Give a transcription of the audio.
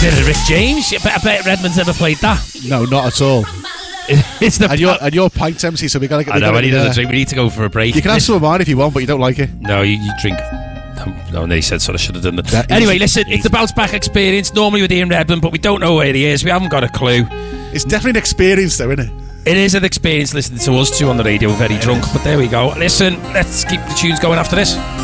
bit of Rick James. I bet Redmond's never played that. No, not at all. It's the and you're pint empty, so we gotta get. I know. I need another drink. We need to go for a break. You can have some of mine if you want, but you don't like it. No, you drink. No, they said so. I should have done that. That Anyway, listen, it's the bounce back experience. Normally with Ian Redmond, but we don't know where he is. We haven't got a clue. It's definitely an experience, though, isn't it? It is an experience listening to us two on the radio, very drunk. But there we go. Listen, let's keep the tunes going after this.